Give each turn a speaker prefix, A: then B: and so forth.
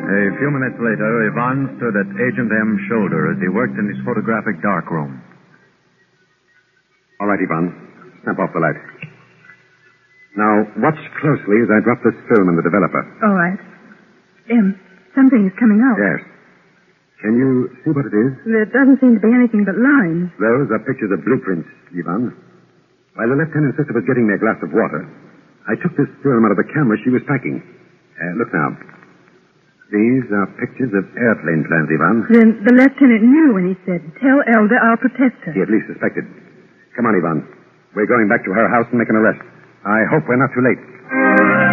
A: A few minutes later, Ivan stood at Agent M's shoulder as he worked in his photographic darkroom.
B: All right, Ivan. Snap off the light. Now, watch closely as I drop this film in the developer.
C: All right. Something is coming out.
B: Yes. Can you see what it is?
C: There doesn't seem to be anything but lines.
B: Those are pictures of blueprints, Ivan. While the lieutenant sister was getting me a glass of water, I took this film out of the camera she was packing. Look now. These are pictures of airplane plans, Ivan.
C: Then the lieutenant knew when he said, "Tell Elder I'll protect her."
B: He at least suspected. Come on, Ivan. We're going back to her house and make an arrest. I hope we're not too late.